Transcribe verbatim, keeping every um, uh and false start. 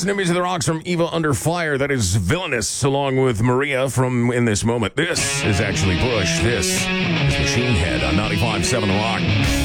That's an image of the Rocks from Eva Under Fire. That is Villainous, along with Maria from In This Moment. This is actually Bush. This is Machine Head on ninety-five point seven The Rock.